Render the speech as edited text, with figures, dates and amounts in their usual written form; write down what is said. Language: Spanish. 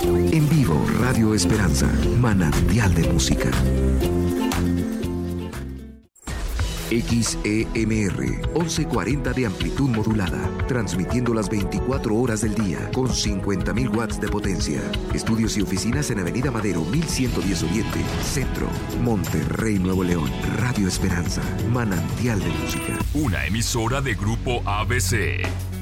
En vivo, Radio Esperanza, manantial de música. XEMR, 1140 de amplitud modulada, transmitiendo las 24 horas del día, con 50.000 watts de potencia. Estudios y oficinas en Avenida Madero, 1110 Oriente, Centro, Monterrey, Nuevo León. Radio Esperanza, manantial de música. Una emisora de Grupo ABC.